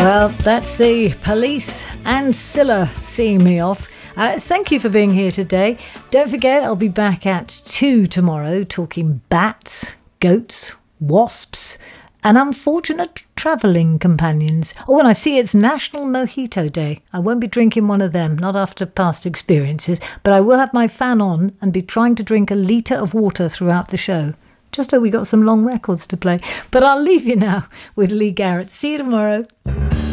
Well, that's the Police and Scylla seeing me off. Thank you for being here today. Don't forget, I'll be back at 2 tomorrow talking bats, goats, wasps, and unfortunate travelling companions. Oh, and I see it's National Mojito Day. I won't be drinking one of them, not after past experiences, but I will have my fan on and be trying to drink a litre of water throughout the show. Just so we got some long records to play. But I'll leave you now with Lee Garrett. See you tomorrow.